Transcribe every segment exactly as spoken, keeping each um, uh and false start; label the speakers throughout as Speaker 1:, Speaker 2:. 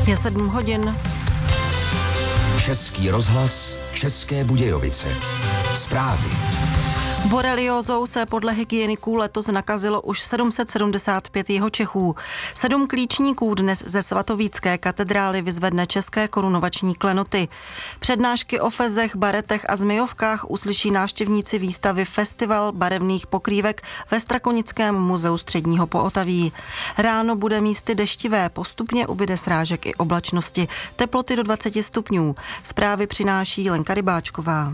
Speaker 1: Je sedm hodin.
Speaker 2: Český rozhlas, České Budějovice. Zprávy.
Speaker 1: Boreliózou se podle hygieniků letos nakazilo už sedm set sedmdesát pět Jihočechů. Sedm klíčníků dnes ze svatovícké katedrály vyzvedne české korunovační klenoty. Přednášky o fezech, baretech a zmijovkách uslyší návštěvníci výstavy Festival barevných pokrývek ve Strakonickém muzeu Středního Pootaví. Ráno bude místy deštivé, postupně ubyde srážek i oblačnosti. Teploty do dvacet stupňů. Zprávy přináší Lenka Rybáčková.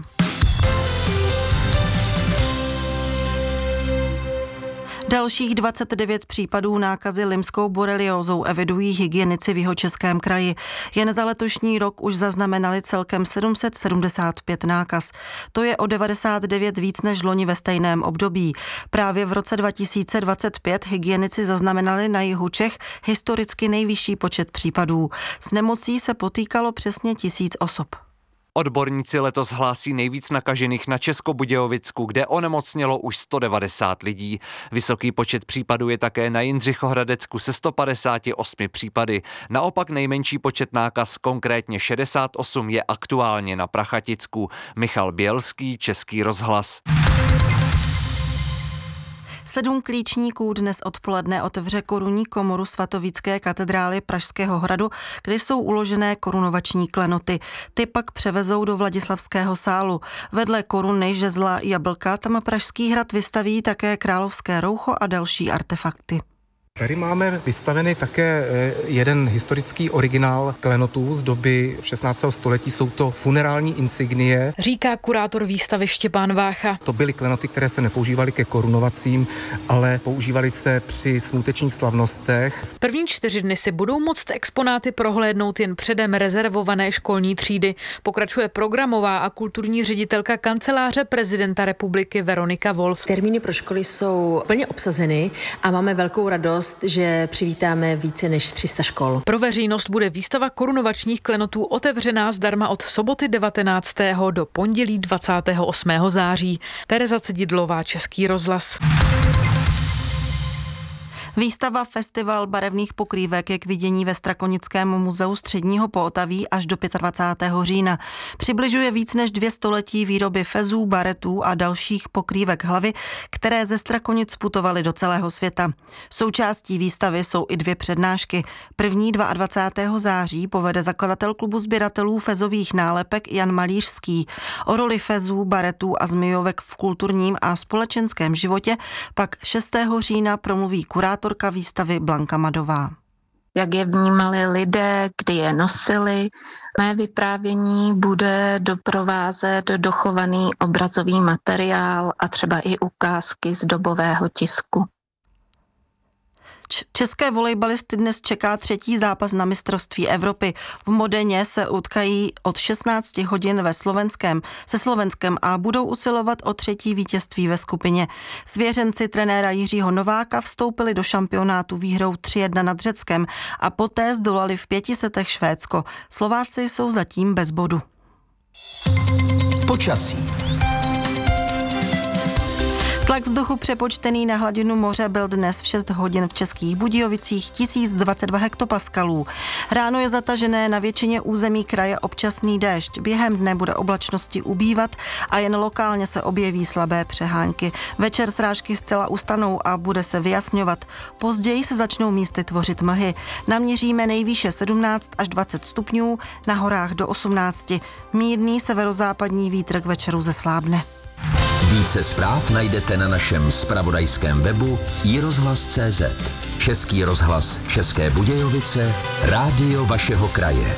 Speaker 1: Dalších dvacet devět případů nákazy limskou boreliózou evidují hygienici v Jihočeském kraji. Jen za letošní rok už zaznamenali celkem sedm set sedmdesát pět nákaz. To je o devadesát devět víc než loni ve stejném období. Právě v roce dva tisíce dvacet pět hygienici zaznamenali na jihu Čech historicky nejvyšší počet případů. S nemocí se potýkalo přesně tisíc osob.
Speaker 3: Odborníci letos hlásí nejvíc nakažených na Českobudějovicku, kde onemocnělo už sto devadesát lidí. Vysoký počet případů je také na Jindřichohradecku se sto padesáti osmi případy. Naopak nejmenší počet nákaz, konkrétně šedesát osm, je aktuálně na Prachaticku. Michal Bělský, Český rozhlas.
Speaker 1: Sedm klíčníků dnes odpoledne otevře korunní komoru svatovícké katedrály Pražského hradu, kde jsou uložené korunovační klenoty. Ty pak převezou do Vladislavského sálu. Vedle koruny, žezla, jablka tam Pražský hrad vystaví také královské roucho a další artefakty.
Speaker 4: Tady máme vystavený také jeden historický originál klenotů z doby šestnáctého století. Jsou to funerální insignie.
Speaker 5: Říká kurátor výstavy Štěpán Vácha.
Speaker 4: To byly klenoty, které se nepoužívaly ke korunovacím, ale používaly se při smutečních slavnostech.
Speaker 5: První čtyři dny si budou moct exponáty prohlédnout jen předem rezervované školní třídy. Pokračuje programová a kulturní ředitelka kanceláře prezidenta republiky Veronika Wolf.
Speaker 6: Termíny pro školy jsou plně obsazeny a máme velkou radost, že přivítáme více než tři sta škol.
Speaker 5: Pro veřejnost bude výstava korunovačních klenotů otevřená zdarma od soboty devatenáctého do pondělí dvacátého osmého září. Tereza Cedidlová, Český rozhlas.
Speaker 1: Výstava Festival barevných pokrývek je k vidění ve Strakonickém muzeu Středního Pootaví až do dvacátého pátého října. Přibližuje víc než dvě století výroby fezů, baretů a dalších pokrývek hlavy, které ze Strakonic putovaly do celého světa. Součástí výstavy jsou i dvě přednášky. První dvacátého druhého září povede zakladatel klubu sběratelů fezových nálepek Jan Malířský. O roli fezů, baretů a zmijovek v kulturním a společenském životě pak šestého října promluví kurátor výstavy Blanka Madová.
Speaker 7: Jak je vnímali lidé, kdy je nosili. Mé vyprávění bude doprovázet dochovaný obrazový materiál a třeba i ukázky z dobového tisku.
Speaker 1: České volejbalisty dnes čeká třetí zápas na mistrovství Evropy. V Modeně se utkají od šestnácti hodin ve Slovenském, se Slovenskem a budou usilovat o třetí vítězství ve skupině. Svěřenci trenéra Jiřího Nováka vstoupili do šampionátu výhrou tři jedna nad Řeckem a poté zdolali v pěti setech Švédsko. Slováci jsou zatím bez bodu.
Speaker 2: Počasí.
Speaker 1: Tlak vzduchu přepočtený na hladinu moře byl dnes v šest hodin v Českých Budějovicích tisíc dvacet dva hektopaskalů. Ráno je zatažené na většině území kraje občasný déšť. Během dne bude oblačnosti ubývat a jen lokálně se objeví slabé přehánky. Večer srážky zcela ustanou a bude se vyjasňovat. Později se začnou místy tvořit mlhy. Naměříme nejvýše sedmnáct až dvacet stupňů, na horách do osmnácti. Mírný severozápadní vítr k večeru zeslábne.
Speaker 2: Více zpráv najdete na našem zpravodajském webu i rozhlas tečka cé zet. Český rozhlas České Budějovice, rádio vašeho kraje.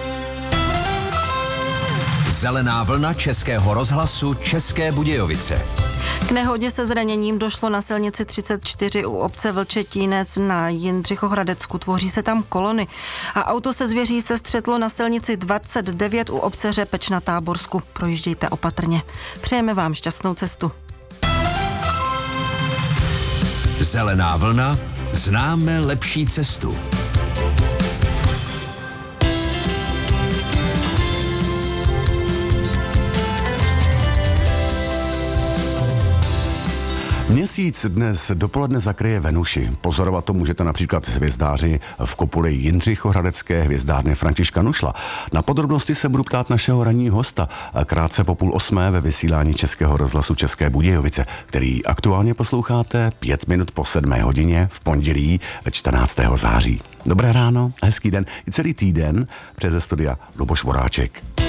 Speaker 2: Zelená vlna Českého rozhlasu České Budějovice.
Speaker 1: K nehodě se zraněním došlo na silnici třicet čtyři u obce Vlčetínec na Jindřichohradecku. Tvoří se tam kolony. A auto se zvěří se střetlo na silnici dvacet devět u obce Řepeč na Táborsku. Projíždějte opatrně. Přejeme vám šťastnou cestu.
Speaker 2: Zelená vlna, známe lepší cestu.
Speaker 8: Měsíc Měsíc dnes dopoledne zakryje Venuši. Pozorovat to můžete například hvězdáři v kopuli Jindřichohradecké hvězdárny Františka Nušla. Na podrobnosti se budu ptát našeho ranního hosta krátce po půl osmé ve vysílání Českého rozhlasu České Budějovice, který aktuálně posloucháte pět minut po sedmé hodině v pondělí čtrnáctého září. Dobré ráno, hezký den i celý týden přes studia Luboš Voráček.